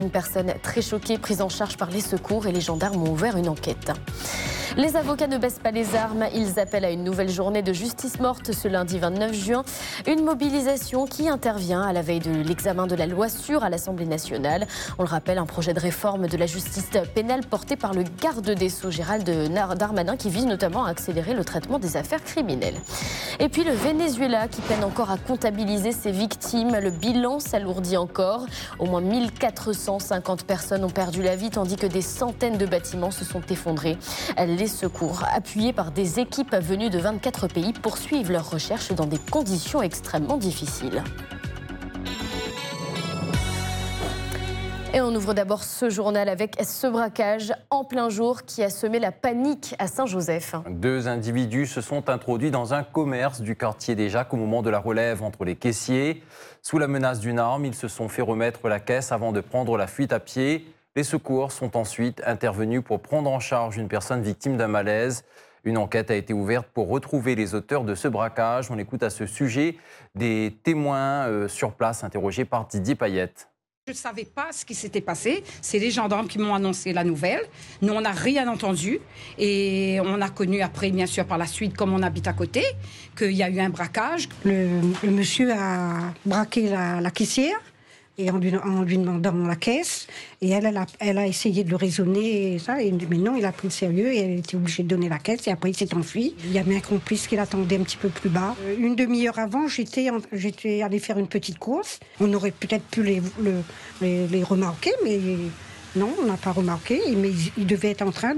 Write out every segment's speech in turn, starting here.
Une personne très choquée, prise en charge par les secours et les gendarmes ont ouvert une enquête. Les avocats ne baissent pas les armes. Ils appellent à une nouvelle journée de justice morte ce lundi 29 juin. Une mobilisation qui intervient à la veille de l'examen de la loi sûre à l'Assemblée nationale. On le rappelle, un projet de réforme de la justice pénale porté par le garde des Sceaux Gérald Darmanin qui vise notamment à accélérer le traitement des affaires criminelles. Et puis le Venezuela qui peine encore à comptabiliser ses victimes. Le bilan s'alourdit encore. Au moins 1450 personnes ont perdu la vie tandis que des centaines de bâtiments se sont effondrés. Les secours, appuyés par des équipes venues de 24 pays, poursuivent leurs recherches dans des conditions extrêmement difficiles. Et on ouvre d'abord ce journal avec ce braquage en plein jour qui a semé la panique à Saint-Joseph. 2 individus se sont introduits dans un commerce du quartier des Jacques au moment de la relève entre les caissiers. Sous la menace d'une arme, ils se sont fait remettre la caisse avant de prendre la fuite à pied. Les secours sont ensuite intervenus pour prendre en charge une personne victime d'un malaise. Une enquête a été ouverte pour retrouver les auteurs de ce braquage. On écoute à ce sujet des témoins sur place interrogés par Didier Payette. Je ne savais pas ce qui s'était passé. C'est les gendarmes qui m'ont annoncé la nouvelle. Nous, on n'a rien entendu. Et on a connu après, bien sûr, par la suite, comme on habite à côté, qu'il y a eu un braquage. Le monsieur a braqué la caissière. Et en lui demandant la caisse, et elle a essayé de le raisonner, et ça, et mais non, il a pris le sérieux, et elle était obligée de donner la caisse, et après il s'est enfui. Il y avait un complice qui l'attendait un petit peu plus bas. Une demi-heure avant, j'étais allée faire une petite course. On aurait peut-être pu les remarquer, mais non, on n'a pas remarqué. Mais ils devaient être en train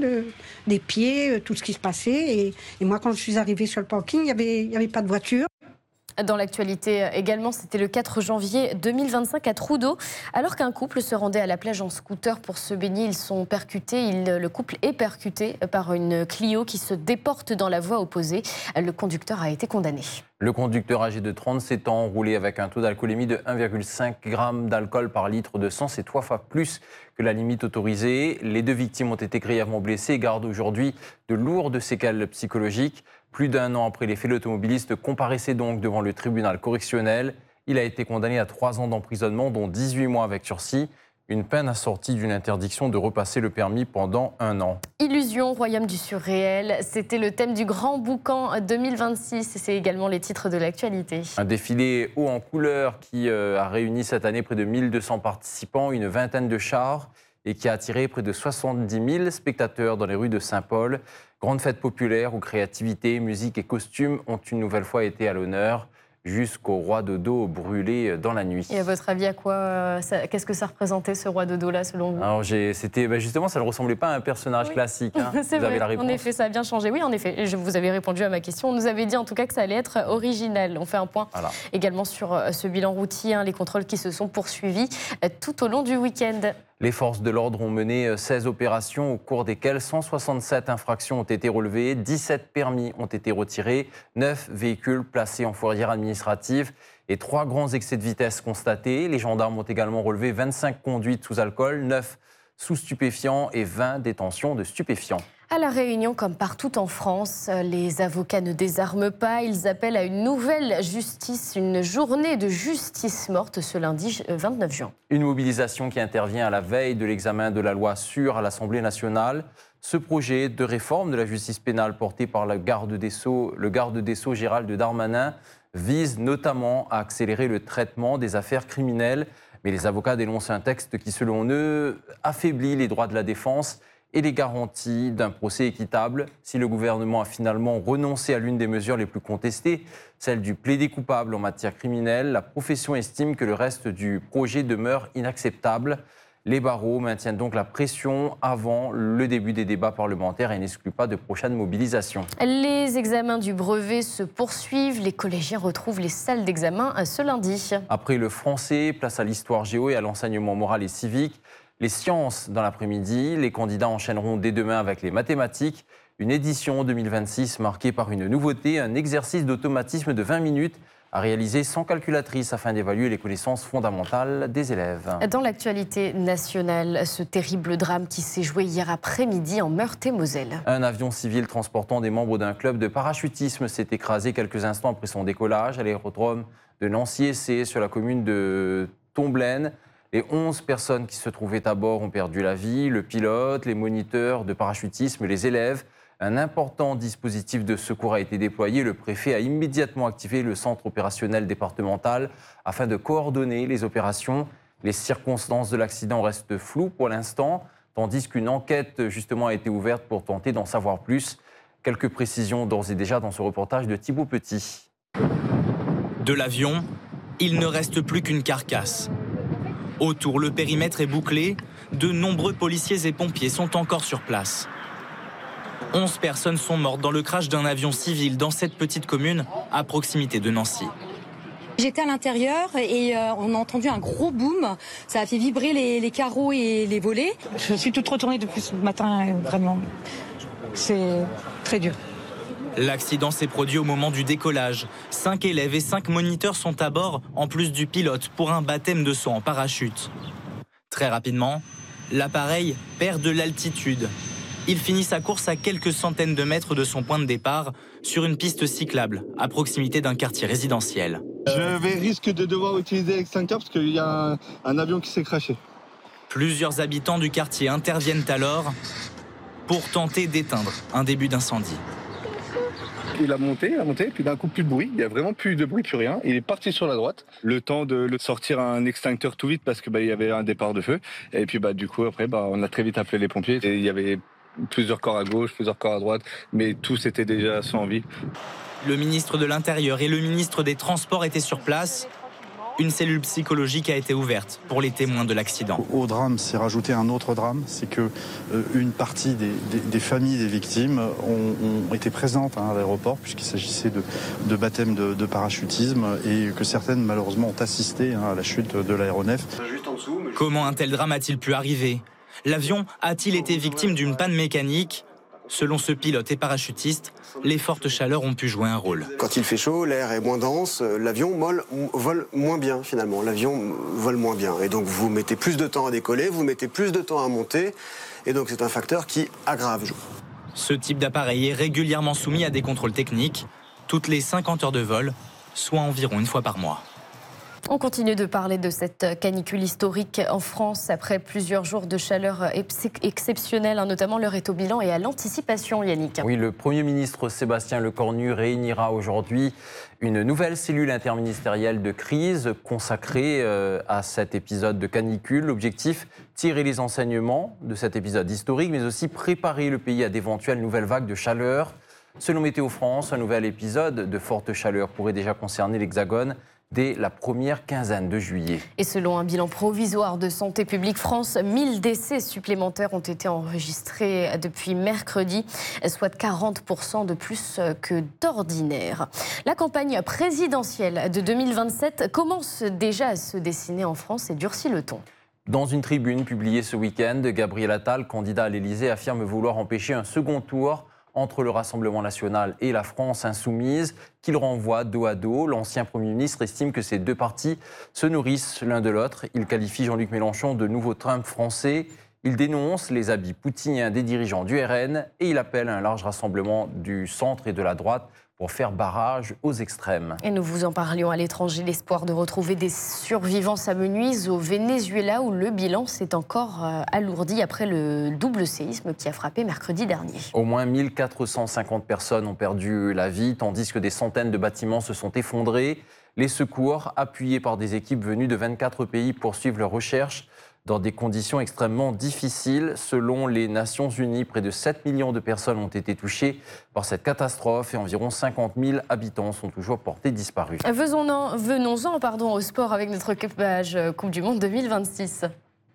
d'épier tout ce qui se passait. Et moi, quand je suis arrivée sur le parking, il y avait pas de voiture. Dans l'actualité également, c'était le 4 janvier 2025 à Trudot. Alors qu'un couple se rendait à la plage en scooter pour se baigner, ils sont percutés. Le couple est percuté par une Clio qui se déporte dans la voie opposée. Le conducteur a été condamné. Le conducteur âgé de 37 ans roulait avec un taux d'alcoolémie de 1,5 g d'alcool par litre de sang. C'est 3 fois plus que la limite autorisée. Les 2 victimes ont été grièvement blessées et gardent aujourd'hui de lourdes séquelles psychologiques. Plus d'1 an après les faits, l'automobiliste comparaissait donc devant le tribunal correctionnel. Il a été condamné à 3 ans d'emprisonnement, dont 18 mois avec sursis. Une peine assortie d'une interdiction de repasser le permis pendant 1 an. Illusion, royaume du surréel, c'était le thème du Grand Boucan 2026. C'est également les titres de l'actualité. Un défilé haut en couleurs qui a réuni cette année près de 1200 participants, une vingtaine de chars et qui a attiré près de 70 000 spectateurs dans les rues de Saint-Paul. Grande fête populaire où créativité, musique et costumes ont une nouvelle fois été à l'honneur, jusqu'au roi dodo brûlé dans la nuit. Et à votre avis, qu'est-ce que ça représentait ce roi dodo-là, selon vous? Alors justement, ça ne ressemblait pas à un personnage classique. Hein. C'est vrai, en effet, ça a bien changé. Oui, en effet, vous avez répondu à ma question. On nous avait dit en tout cas que ça allait être original. On fait un point également sur ce bilan routier, les contrôles qui se sont poursuivis tout au long du week-end. Les forces de l'ordre ont mené 16 opérations au cours desquelles 167 infractions ont été relevées, 17 permis ont été retirés, 9 véhicules placés en fourrière administrative et 3 grands excès de vitesse constatés. Les gendarmes ont également relevé 25 conduites sous alcool, 9 sous stupéfiants et 20 détentions de stupéfiants. À La Réunion, comme partout en France, les avocats ne désarment pas. Ils appellent à une nouvelle justice, une journée de justice morte ce lundi 29 juin. Une mobilisation qui intervient à la veille de l'examen de la loi sûre à l'Assemblée nationale. Ce projet de réforme de la justice pénale porté par le garde des Sceaux Gérald Darmanin vise notamment à accélérer le traitement des affaires criminelles. Mais les avocats dénoncent un texte qui, selon eux, affaiblit les droits de la défense et les garanties d'un procès équitable. Si le gouvernement a finalement renoncé à l'une des mesures les plus contestées, celle du plaider coupable en matière criminelle, la profession estime que le reste du projet demeure inacceptable. Les barreaux maintiennent donc la pression avant le début des débats parlementaires et n'excluent pas de prochaines mobilisations. Les examens du brevet se poursuivent. Les collégiens retrouvent les salles d'examen ce lundi. Après le français, place à l'histoire géo et à l'enseignement moral et civique. Les sciences dans l'après-midi. Les candidats enchaîneront dès demain avec les mathématiques. Une édition 2026 marquée par une nouveauté, un exercice d'automatisme de 20 minutes à réaliser sans calculatrice afin d'évaluer les connaissances fondamentales des élèves. Dans l'actualité nationale, ce terrible drame qui s'est joué hier après-midi en Meurthe-et-Moselle. Un avion civil transportant des membres d'un club de parachutisme s'est écrasé quelques instants après son décollage à l'aérodrome de Nancy-Essé sur la commune de Tomblaine. Les 11 personnes qui se trouvaient à bord ont perdu la vie, le pilote, les moniteurs de parachutisme, les élèves. Un important dispositif de secours a été déployé. Le préfet a immédiatement activé le centre opérationnel départemental afin de coordonner les opérations. Les circonstances de l'accident restent floues pour l'instant, tandis qu'une enquête justement a été ouverte pour tenter d'en savoir plus. Quelques précisions d'ores et déjà dans ce reportage de Thibaut Petit. De l'avion, il ne reste plus qu'une carcasse. Autour, le périmètre est bouclé. De nombreux policiers et pompiers sont encore sur place. 11 personnes sont mortes dans le crash d'un avion civil dans cette petite commune à proximité de Nancy. J'étais à l'intérieur et on a entendu un gros boom. Ça a fait vibrer les carreaux et les volets. Je suis toute retournée depuis ce matin, vraiment. C'est très dur. L'accident s'est produit au moment du décollage. 5 élèves et 5 moniteurs sont à bord, en plus du pilote, pour un baptême de saut en parachute. Très rapidement, l'appareil perd de l'altitude. Il finit sa course à quelques centaines de mètres de son point de départ, sur une piste cyclable, à proximité d'un quartier résidentiel. Je risque de devoir utiliser l'extincteur parce qu'il y a un avion qui s'est crashé. Plusieurs habitants du quartier interviennent alors pour tenter d'éteindre un début d'incendie. Il a monté, puis d'un coup plus de bruit. Il n'y a vraiment plus de bruit, plus rien. Il est parti sur la droite. Le temps de sortir un extincteur tout vite parce que il y avait un départ de feu. Et puis du coup après on a très vite appelé les pompiers. Et il y avait plusieurs corps à gauche, plusieurs corps à droite, mais tous étaient déjà sans vie. Le ministre de l'Intérieur et le ministre des Transports étaient sur place. Une cellule psychologique a été ouverte pour les témoins de l'accident. Au drame, s'est rajouté un autre drame, c'est que une partie des familles des victimes ont été présentes à l'aéroport, puisqu'il s'agissait de baptême de parachutisme, et que certaines, malheureusement, ont assisté à la chute de l'aéronef. Comment un tel drame a-t-il pu arriver ? L'avion a-t-il été victime d'une panne mécanique ? Selon ce pilote et parachutiste, les fortes chaleurs ont pu jouer un rôle. Quand il fait chaud, l'air est moins dense, l'avion vole moins bien finalement. L'avion vole moins bien. Et donc vous mettez plus de temps à décoller, vous mettez plus de temps à monter. Et donc c'est un facteur qui aggrave. Ce type d'appareil est régulièrement soumis à des contrôles techniques, toutes les 50 heures de vol, soit environ une fois par mois. On continue de parler de cette canicule historique en France après plusieurs jours de chaleur exceptionnelle, notamment l'heure est au bilan et à l'anticipation, Yannick. Oui, le Premier ministre Sébastien Lecornu réunira aujourd'hui une nouvelle cellule interministérielle de crise consacrée à cet épisode de canicule. L'objectif, tirer les enseignements de cet épisode historique, mais aussi préparer le pays à d'éventuelles nouvelles vagues de chaleur. Selon Météo France, un nouvel épisode de forte chaleur pourrait déjà concerner l'Hexagone dès la première quinzaine de juillet. Et selon un bilan provisoire de Santé publique France, 1000 décès supplémentaires ont été enregistrés depuis mercredi, soit 40% de plus que d'ordinaire. La campagne présidentielle de 2027 commence déjà à se dessiner en France et durcit le ton. Dans une tribune publiée ce week-end, Gabriel Attal, candidat à l'Élysée, affirme vouloir empêcher un second tour entre le Rassemblement national et la France insoumise, qu'il renvoie dos à dos. L'ancien Premier ministre estime que ces deux partis se nourrissent l'un de l'autre. Il qualifie Jean-Luc Mélenchon de nouveau Trump français. Il dénonce les habits poutiniens des dirigeants du RN et il appelle à un large rassemblement du centre et de la droite pour faire barrage aux extrêmes. Et nous vous en parlions à l'étranger, l'espoir de retrouver des survivants s'amenuise au Venezuela où le bilan s'est encore alourdi après le double séisme qui a frappé mercredi dernier. Au moins 1450 personnes ont perdu la vie, tandis que des centaines de bâtiments se sont effondrés. Les secours, appuyés par des équipes venues de 24 pays, poursuivent leurs recherches dans des conditions extrêmement difficiles. Selon les Nations Unies, près de 7 millions de personnes ont été touchées par cette catastrophe et environ 50 000 habitants sont toujours portés disparus. Venons-en au sport avec notre page Coupe du Monde 2026.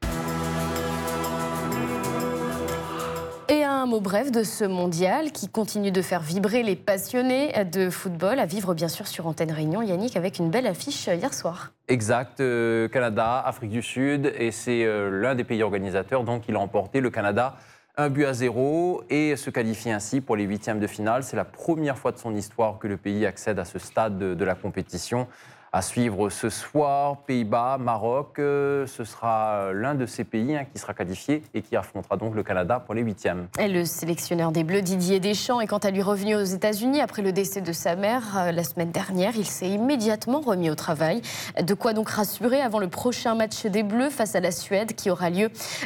Et un mot bref de ce mondial qui continue de faire vibrer les passionnés de football, à vivre bien sûr sur Antenne Réunion, Yannick, avec une belle affiche hier soir. Exact, Canada, Afrique du Sud, et c'est l'un des pays organisateurs, donc il a emporté le Canada 1-0 et se qualifie ainsi pour les huitièmes de finale. C'est la première fois de son histoire que le pays accède à ce stade de la compétition. À suivre ce soir, Pays-Bas, Maroc, ce sera l'un de ces pays qui sera qualifié et qui affrontera donc le Canada pour les 8e. Et le sélectionneur des Bleus, Didier Deschamps, est quant à lui revenu aux États-Unis après le décès de sa mère la semaine dernière. Il s'est immédiatement remis au travail. De quoi donc rassurer avant le prochain match des Bleus face à la Suède qui aura lieu